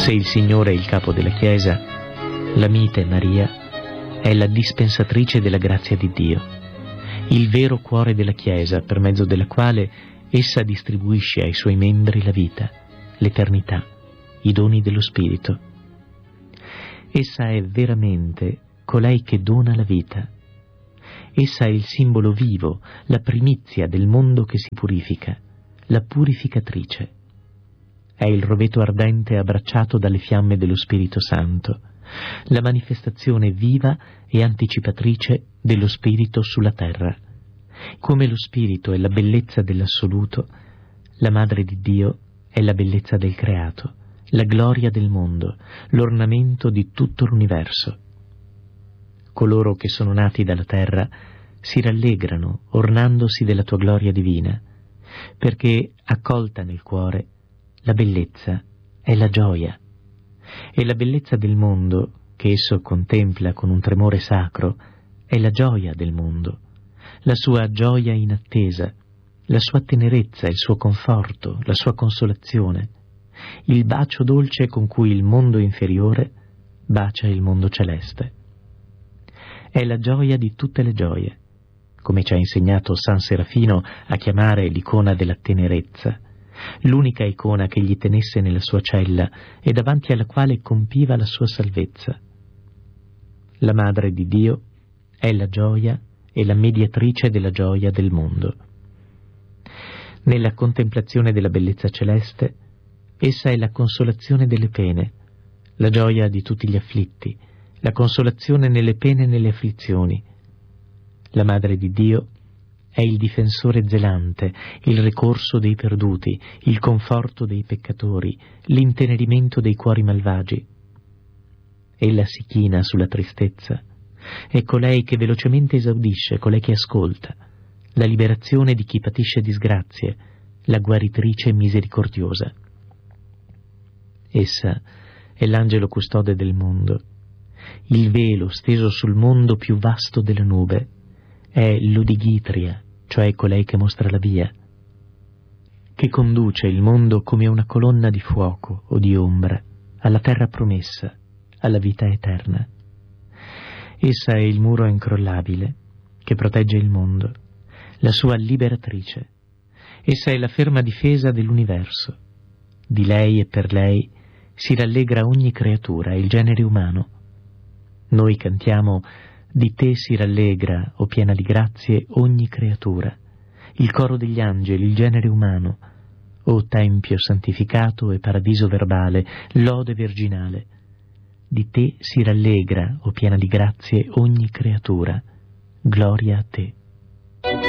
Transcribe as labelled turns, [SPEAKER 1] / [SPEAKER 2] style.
[SPEAKER 1] Se il Signore è il capo della Chiesa, la mite Maria è la dispensatrice della grazia di Dio, il vero cuore della Chiesa, per mezzo della quale essa distribuisce ai suoi membri la vita, l'eternità, i doni dello Spirito. Essa è veramente colei che dona la vita. Essa è il simbolo vivo, la primizia del mondo che si purifica, la purificatrice. È il roveto ardente abbracciato dalle fiamme dello Spirito Santo, la manifestazione viva e anticipatrice dello Spirito sulla terra. Come lo Spirito è la bellezza dell'assoluto, la Madre di Dio è la bellezza del creato, la gloria del mondo, l'ornamento di tutto l'universo. Coloro che sono nati dalla terra si rallegrano ornandosi della tua gloria divina, perché accolta nel cuore la bellezza è la gioia, e la bellezza del mondo, che esso contempla con un tremore sacro, è la gioia del mondo, la sua gioia in attesa, la sua tenerezza, il suo conforto, la sua consolazione, il bacio dolce con cui il mondo inferiore bacia il mondo celeste. È la gioia di tutte le gioie, come ci ha insegnato San Serafino a chiamare l'icona della tenerezza, l'unica icona che gli tenesse nella sua cella e davanti alla quale compiva la sua salvezza. La Madre di Dio è la gioia e la mediatrice della gioia del mondo. Nella contemplazione della bellezza celeste, essa è la consolazione delle pene, la gioia di tutti gli afflitti, la consolazione nelle pene e nelle afflizioni. La Madre di Dio è il difensore zelante, il ricorso dei perduti, il conforto dei peccatori, l'intenerimento dei cuori malvagi. Ella si china sulla tristezza, è colei che velocemente esaudisce, colei che ascolta, la liberazione di chi patisce disgrazie, la guaritrice misericordiosa. Essa è l'angelo custode del mondo, il velo steso sul mondo più vasto della nube, è l'Udighitria, cioè colei che mostra la via, che conduce il mondo come una colonna di fuoco o di ombra alla terra promessa, alla vita eterna. Essa è il muro incrollabile che protegge il mondo, la sua liberatrice. Essa è la ferma difesa dell'universo. Di lei e per lei si rallegra ogni creatura, il genere umano. Noi cantiamo: di te si rallegra, o piena di grazie, ogni creatura, il coro degli angeli, il genere umano, o tempio santificato e paradiso verbale, lode virginale. Di te si rallegra, o piena di grazie, ogni creatura, gloria a te.